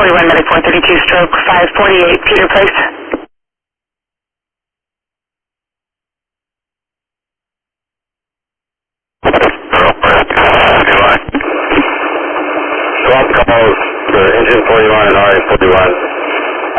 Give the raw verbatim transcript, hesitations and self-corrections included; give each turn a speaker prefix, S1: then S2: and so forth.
S1: forty-one, medic four thirty-two, stroke five forty-eight, Peter Place.
S2: Swap calls for engine forty-one and R A forty-one.